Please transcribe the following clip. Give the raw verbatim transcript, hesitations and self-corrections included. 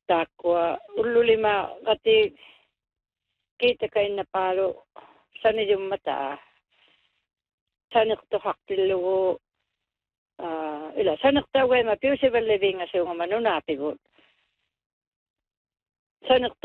takwa ululima kati kita kay napalo sani yung mata sanik to haktilu uh, ila sanik tawe ma piusible living as yung manunapi go sanik